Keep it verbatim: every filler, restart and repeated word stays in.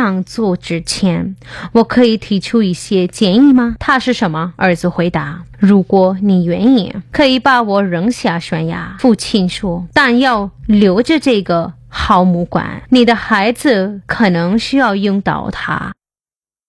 样做之前，我可以提出一些建议吗？他是什么？儿子回答，如果你愿意，可以把我扔下悬崖。父亲说，但要留着这个好木管，你的孩子可能需要用到它。